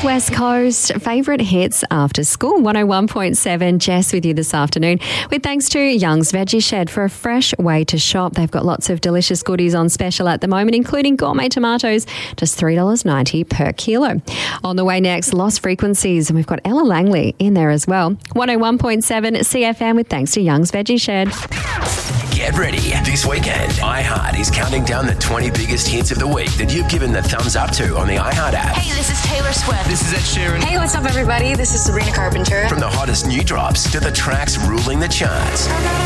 West Coast. Favourite hits after school. 101.7. Jess with you this afternoon. With thanks to Young's Veggie Shed for a fresh way to shop. They've got lots of delicious goodies on special at the moment, including gourmet tomatoes, just $3.90 per kilo. On the way next, Lost Frequencies. And we've got Ella Langley in there as well. 101.7 CFM with thanks to Young's Veggie Shed. Get ready. This weekend, iHeart is counting down the 20 biggest hits of the week that you've given the thumbs up to on the iHeart app. Hey, this is Taylor Swift. This is Ed Sheeran. Hey, what's up, everybody? This is Sabrina Carpenter. From the hottest new drops to the tracks ruling the charts.